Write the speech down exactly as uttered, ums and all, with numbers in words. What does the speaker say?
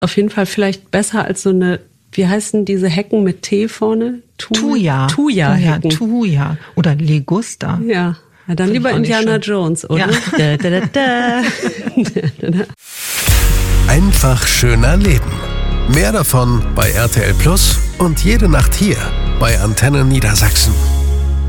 auf jeden Fall vielleicht besser als so eine, wie heißen diese Hecken mit T vorne? Tu- Thuja. Thuja-Hecken. Thuja. Oder Liguster. Ja. Ja, dann Find lieber ich auch nicht Indiana schön. Jones, oder? Ja. Da, da, da, da. Einfach schöner Leben. Mehr davon bei R T L Plus und jede Nacht hier bei Antenne Niedersachsen.